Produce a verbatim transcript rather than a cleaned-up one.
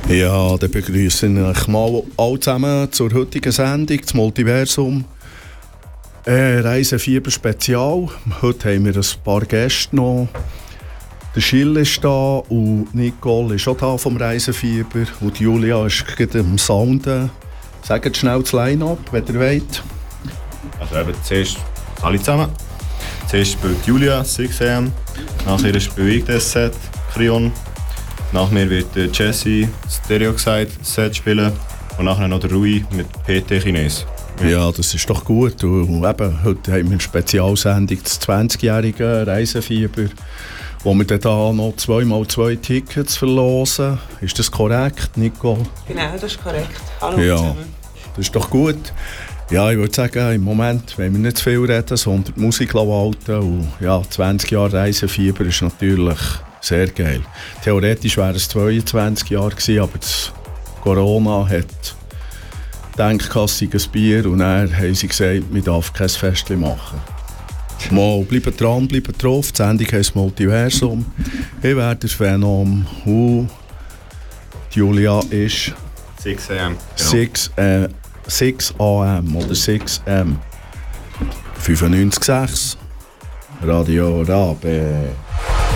Ja, dann begrüße ich euch mal alle zusammen zur heutigen Sendung, das Multiversum. Äh, Reisefieber-Spezial. Heute haben wir ein paar Gäste noch. Der Schill ist da und Nicole ist auch da vom Reisefieber. Und Julia ist gerade am Sounden. Sagt schnell das Line-Up, wenn ihr wollt. Also eben zuerst alle zusammen. Zuerst spielt Julia, six a m. Nachher spiele ich das Set, Krion. Nach mir wird Jesse, Stereoxide Set spielen. Und nachher noch der Rui mit P T Chines. Ja, das ist doch gut. Und eben, heute haben wir eine Spezialsendung, das zwanzigjährige Reisefieber, wo wir dann da noch zweimal zwei Tickets verlosen. Ist das korrekt, Nicole? Genau, das ist korrekt. Hallo ja, zusammen. Das ist doch gut. Ja, ich würde sagen, im Moment wollen wir nicht zu viel reden, sondern die Musik walten. Und ja, zwanzig Jahre Reisefieber ist natürlich sehr geil. Theoretisch wären es zweiundzwanzig Jahre gewesen, aber das Corona hat gedacht, es sei ein Bier und dann haben sie gesagt, man darf kein Festchen machen. Mal, bleibt dran, bleibt drauf. Die Sendung heisst Multiversum. Ich werde das Phänomen. Und Julia ist six a m. six, äh, six a m oder six m. fünfundneunzig Komma sechs Radio Rabe.